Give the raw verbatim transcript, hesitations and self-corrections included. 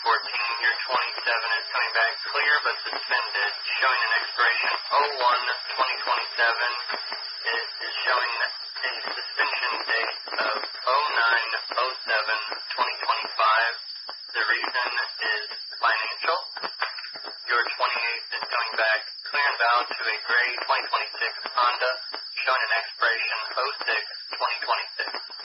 fourteen, your twenty-seven is coming back clear but suspended, showing an expiration oh one twenty twenty-seven. It is showing a suspension date of oh nine oh seven twenty twenty-five. The reason is financial. Your twenty-eighth is coming back clear and bound to a gray twenty twenty-six Honda, showing an expiration oh six twenty twenty-six.